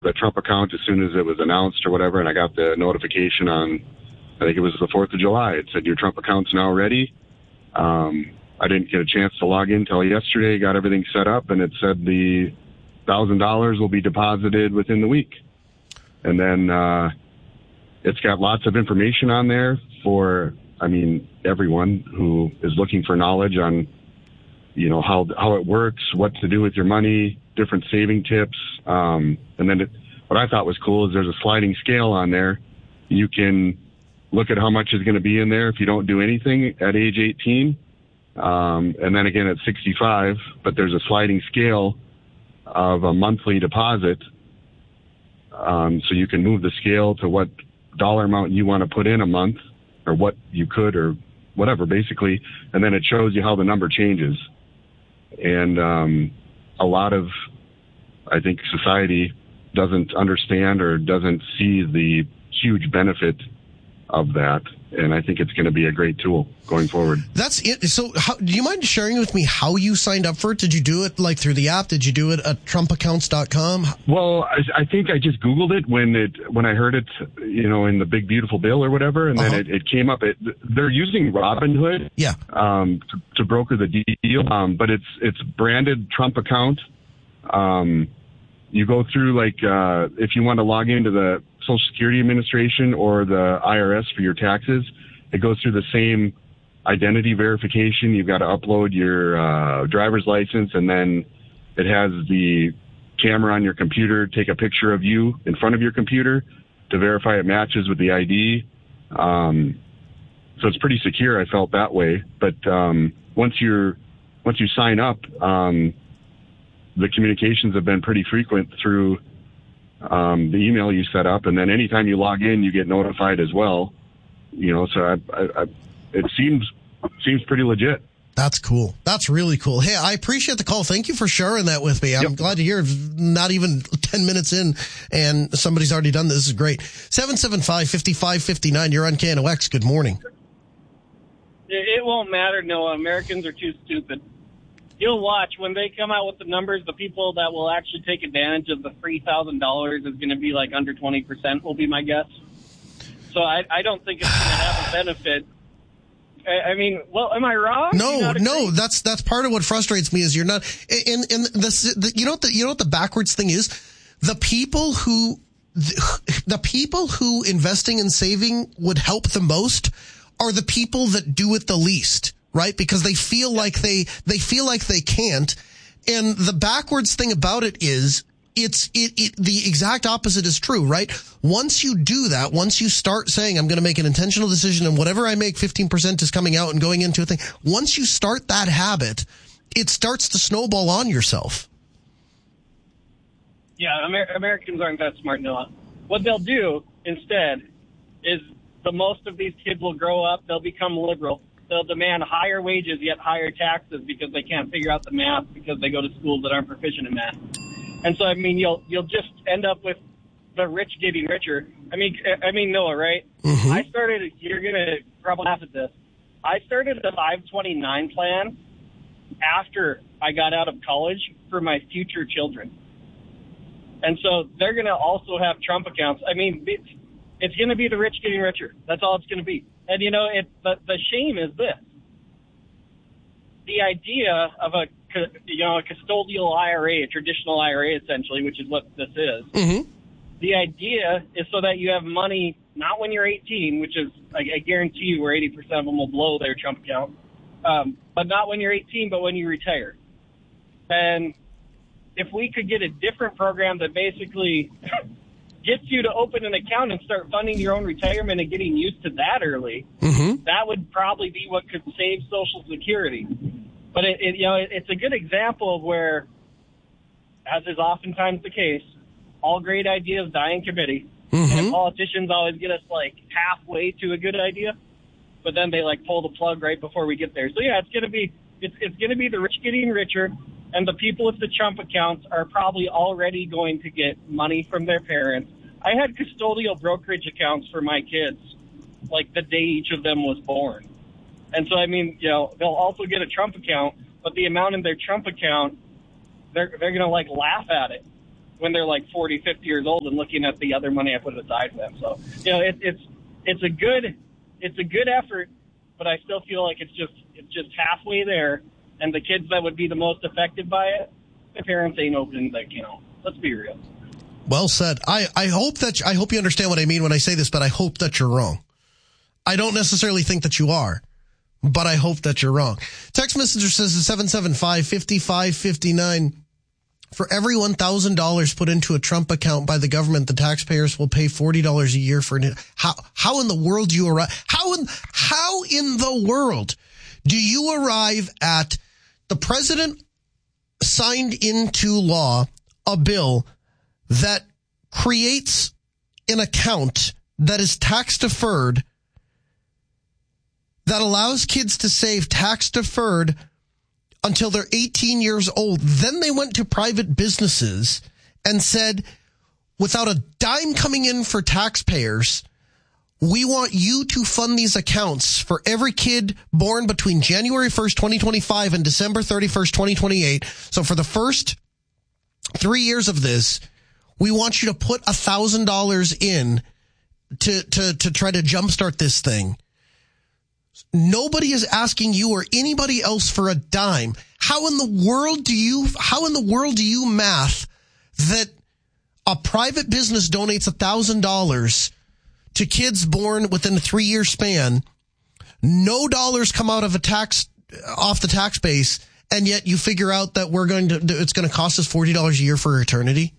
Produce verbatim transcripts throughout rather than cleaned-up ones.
the Trump account as soon as it was announced or whatever, and I got the notification on, I think it was the fourth of July. It said, your Trump account's now ready. Um, I didn't get a chance to log in until yesterday, got everything set up, and it said the one thousand dollars will be deposited within the week. And then uh, it's got lots of information on there for, I mean, everyone who is looking for knowledge on, you know, how how it works, what to do with your money, different saving tips. Um, and then it, what I thought was cool is there's a sliding scale on there. You can look at how much is going to be in there if you don't do anything at age eighteen. Um, and then again at sixty-five, but there's a sliding scale of a monthly deposit. Um, so you can move the scale to what dollar amount you want to put in a month, or what you could, or whatever, basically. And then it shows you how the number changes. And um, a lot of, I think, society doesn't understand or doesn't see the huge benefit of that. And I think it's going to be a great tool going forward. That's it. So how, do you mind sharing with me how you signed up for it? Did you do it like through the app? Did you do it at trump accounts dot com? Well, I, I think I just Googled it when it when I heard it, you know, in the Big Beautiful Bill or whatever, and uh-huh. then it, it came up. It, they're using Robinhood, yeah, um, to, to broker the deal, um, but it's it's branded Trump account. Um, you go through, like, uh, if you want to log into the Social Security Administration or the I R S for your taxes, it goes through the same identity verification. You've got to upload your uh, driver's license, and then it has the camera on your computer take a picture of you in front of your computer to verify it matches with the I D. Um, so it's pretty secure. I felt that way. But um, once you're once you sign up, um, the communications have been pretty frequent through um, the email you set up, and then anytime you log in, you get notified as well. You know, so I, I, I, it seems seems pretty legit. That's cool. That's really cool. Hey, I appreciate the call. Thank you for sharing that with me. I'm yep. glad to hear not even ten minutes in and somebody's already done this. This is great. seven seven five, five five five nine. You're on K N O X. Good morning. It won't matter, Noah. Americans are too stupid. You'll watch when they come out with the numbers, the people that will actually take advantage of the three thousand dollars is going to be like under twenty percent will be my guess. So I, I don't think it's going to have a benefit. I, I mean, well, am I wrong? No, no, that's that's part of what frustrates me is you're not. And and the, the you know what the you know what the backwards thing is, the people who the, the people who investing and saving would help the most are the people that do it the least. Right? Because they feel like they, they feel like they can't. And the backwards thing about it is it's, it, it, the exact opposite is true, right? Once you do that, once you start saying, I'm going to make an intentional decision and whatever I make, fifteen percent is coming out and going into a thing. Once you start that habit, it starts to snowball on yourself. Yeah. Amer- Americans aren't that smart, Noah. What they'll do instead is the most of these kids will grow up. They'll become liberal. They'll demand higher wages yet higher taxes because they can't figure out the math because they go to schools that aren't proficient in math. And so, I mean, you'll you'll just end up with the rich getting richer. I mean, I mean, Noah, right? Mm-hmm. I started, you're going to probably laugh at this. I started a five twenty-nine plan after I got out of college for my future children. And so they're going to also have Trump accounts. I mean, it's, it's going to be the rich getting richer. That's all it's going to be. And, you know, it, the, the shame is this. The idea of a, you know, a custodial I R A, a traditional I R A, essentially, which is what this is, mm-hmm. the idea is so that you have money, not when you're eighteen, which is, I, I guarantee you where eighty percent of them will blow their Trump account, um, but not when you're eighteen, but when you retire. And if we could get a different program that basically gets you to open an account and start funding your own retirement and getting used to that early, mm-hmm. that would probably be what could save Social Security. But it, it, you know, it, it's a good example of where, as is oftentimes the case, all great ideas die in committee. Mm-hmm. And politicians always get us like halfway to a good idea, but then they like pull the plug right before we get there. So yeah, it's gonna be it's it's gonna be the rich getting richer. And the people with the Trump accounts are probably already going to get money from their parents. I had custodial brokerage accounts for my kids, like the day each of them was born. And so, I mean, you know, they'll also get a Trump account, but the amount in their Trump account, they're they're going to, like, laugh at it. when they're like forty, fifty years old and looking at the other money I put aside for them. So, you know, it, it's it's a good it's a good effort, but I still feel like it's just it's just halfway there. And the kids that would be the most affected by it, their parents ain't opening that account. Let's be real. Well said. I, I hope that I hope you understand what I mean when I say this, but I hope that you're wrong. I don't necessarily think that you are, but I hope that you're wrong. Text messenger says seven seven five, five five five nine. For every one thousand dollars put into a Trump account by the government, the taxpayers will pay forty dollars a year for it. How, how in the world do you arrive? How in, how in the world do you arrive at the president signed into law a bill that creates an account that is tax deferred, that allows kids to save tax deferred until they're eighteen years old? Then they went to private businesses and said, without a dime coming in for taxpayers, we want you to fund these accounts for every kid born between January first, twenty twenty-five and December thirty-first, twenty twenty-eight. So for the first three years of this, we want you to put one thousand dollars in to, to, to try to jumpstart this thing. Nobody is asking you or anybody else for a dime. How in the world do you, how in the world do you math that a private business donates one thousand dollars to kids born within a three-year span? No dollars come out of a tax, off the tax base, and yet you figure out that we're going to, it's going to cost us forty dollars a year for eternity?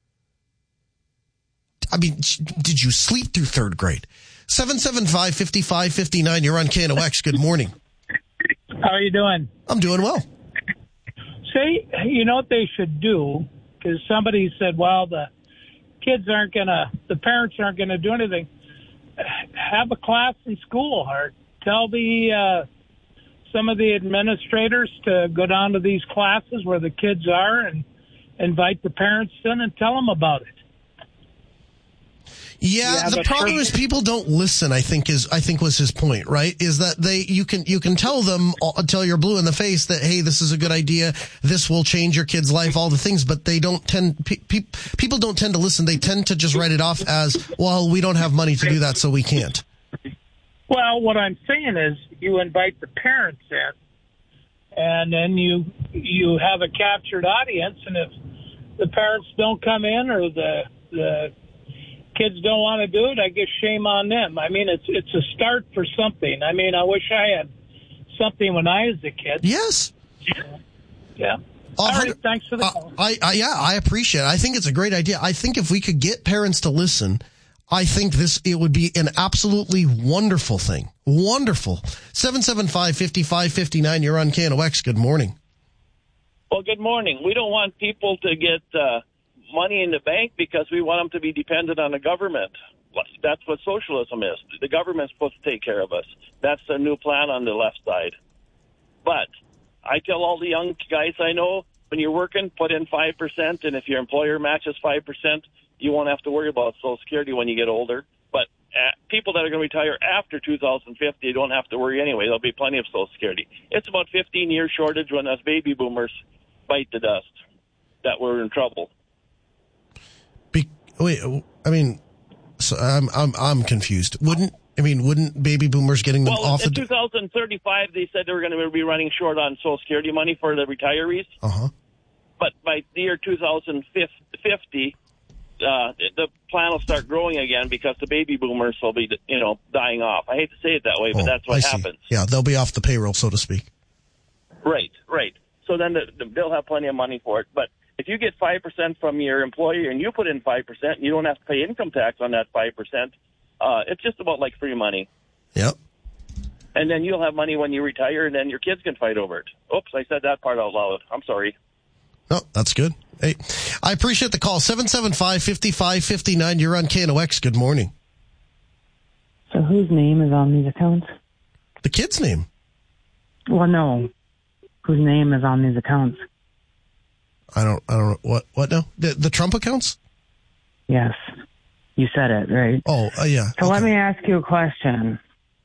I mean, did you sleep through third grade? seven seven five, five five five nine. You're on K N O X. Good morning. How are you doing? I'm doing well. See, you know what they should do? Because somebody said, well, the kids aren't going to, the parents aren't going to do anything. Have a class in school, or tell the uh, some of the administrators to go down to these classes where the kids are and invite the parents in and tell them about it. Yeah, the problem is people don't listen, I think is, I think was his point, right? Is that they, you can, you can tell them until you're blue in the face that, hey, this is a good idea. This will change your kid's life, all the things, but they don't tend, pe- pe- people don't tend to listen. They tend to just write it off as, well, we don't have money to do that, so we can't. Well, what I'm saying is you invite the parents in, and then you, you have a captured audience, and if the parents don't come in or the, the, kids don't want to do it, I guess shame on them. I mean, it's it's a start for something. I mean, I wish I had something when I was a kid. Yes. Yeah. yeah. All right, thanks for the call. Uh, I, I, yeah, I appreciate it. I think it's a great idea. I think if we could get parents to listen, I think this, it would be an absolutely wonderful thing. Wonderful. seven seven five, five five five nine. You're on K N O X. Good morning. Well, good morning. We don't want people to get uh, money in the bank because we want them to be dependent on the government. That's what socialism is. The government's supposed to take care of us. That's the new plan on the left side. But I tell all the young guys I know, when you're working, put in five percent, and if your employer matches five percent, you won't have to worry about Social Security when you get older. But uh, people that are going to retire after two thousand fifty don't have to worry anyway. There'll be plenty of Social Security. It's about fifteen year shortage when us baby boomers bite the dust that we're in trouble. Be, wait, I mean, so I'm I'm I'm confused. Wouldn't I mean? Wouldn't baby boomers getting them well, off in the two thousand thirty-five? They said they were going to be running short on Social Security money for the retirees. Uh huh. But by the year two thousand fifty, uh, the plan will start growing again because the baby boomers will be, you know, dying off. I hate to say it that way, but oh, that's what happens. Yeah, they'll be off the payroll, so to speak. Right, right. So then the, the, they'll have plenty of money for it. But if you get five percent from your employer and you put in five percent, you don't have to pay income tax on that five percent. Uh, it's just about like free money. Yep. And then you'll have money when you retire, and then your kids can fight over it. Oops, I said that part out loud. I'm sorry. No, that's good. Hey, I appreciate the call. seven seven five, five five five nine. You're on K N O X. Good morning. So whose name is on these accounts? The kid's name. Well, no. Whose name is on these accounts? I don't, I don't know. What, what now? The, the Trump accounts? Yes. You said it, right? Oh, uh, yeah. So okay. let me ask you a question.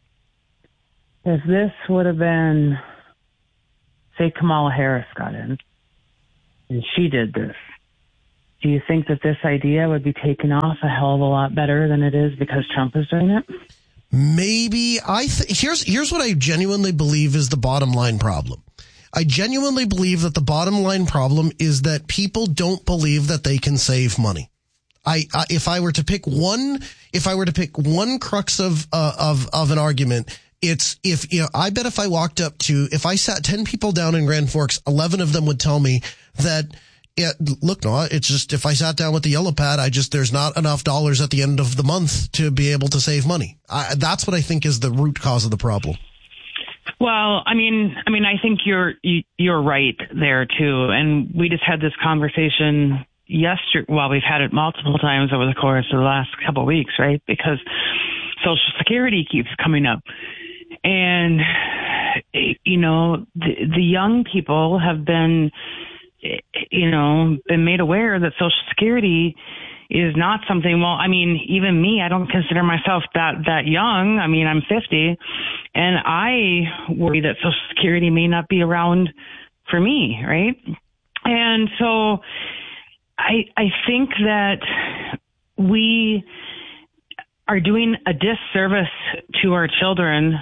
If this would have been, say Kamala Harris got in, and she did this, do you think that this idea would be taken off a hell of a lot better than it is because Trump is doing it? Maybe. I th- here's here's what I genuinely believe is the bottom line problem. I genuinely believe that the bottom line problem is that people don't believe that they can save money. I, I if I were to pick one, if I were to pick one crux of uh, of of an argument, it's if you know, I bet if I walked up to, if I sat ten people down in Grand Forks, eleven of them would tell me that, yeah, look, Noah, it's just if I sat down with the yellow pad, I just there's not enough dollars at the end of the month to be able to save money. I, that's what I think is the root cause of the problem. Well, I mean, I mean, I think you're you, you're right there too, and we just had this conversation yesterday. Well, we've had it multiple times over the course of the last couple of weeks, right? Because Social Security keeps coming up, and you know, the, the young people have been, you know, been made aware that Social Security is not something. Well, I mean, even me, I don't consider myself that that young. I mean, I'm fifty, and I worry that Social Security may not be around for me, right? And so I I think that we are doing a disservice to our children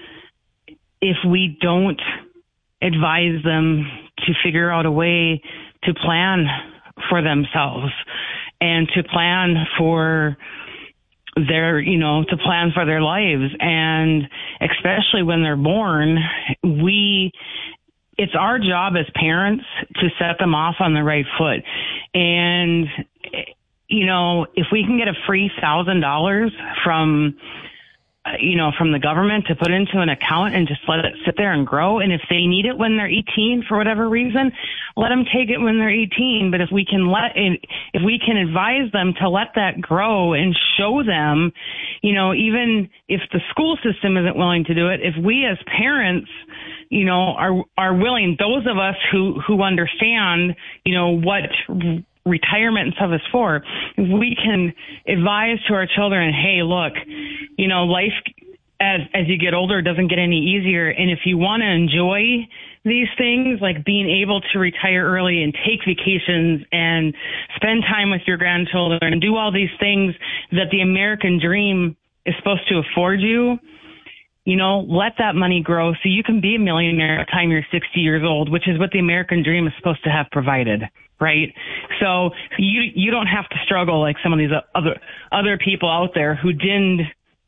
if we don't advise them to figure out a way to plan for themselves and to plan for their, you know, to plan for their lives. And especially when they're born, we, it's our job as parents to set them off on the right foot. And, you know, if we can get a free thousand dollars from, you know, from the government to put into an account and just let it sit there and grow. And if they need it when they're eighteen for whatever reason, let them take it when they're eighteen. But if we can let, if we can advise them to let that grow and show them, you know, even if the school system isn't willing to do it, if we as parents, you know, are, are willing, those of us who, who understand, you know, what retirement and stuff is for, if we can advise to our children, hey, look, you know, life as as you get older doesn't get any easier. And if you want to enjoy these things, like being able to retire early and take vacations and spend time with your grandchildren and do all these things that the American dream is supposed to afford you, you know, let that money grow so you can be a millionaire by the time you're sixty years old, which is what the American dream is supposed to have provided. Right. So you you don't have to struggle like some of these other other people out there who didn't,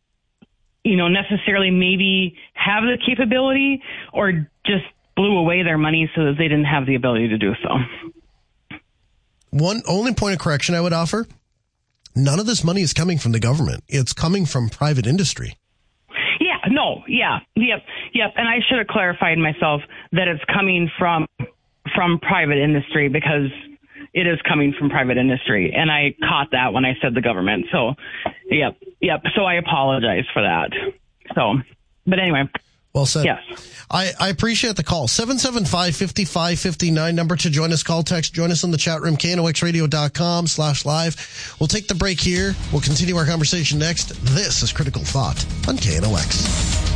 you know, necessarily maybe have the capability or just blew away their money so that they didn't have the ability to do so. One only point of correction I would offer, none of this money is coming from the government. It's coming from private industry. Yeah, no, yeah, yep, yep. And I should have clarified myself that it's coming from from private industry because it is coming from private industry. And I caught that when I said the government. So, yep, yep. So I apologize for that. So, but anyway. Well said. Yes. I, I appreciate the call. seven seven five, five five five nine, number to join us, call, text, join us in the chat room, K N O X radio dot com slash live. We'll take the break here. We'll continue our conversation next. This is Critical Thought on K N O X.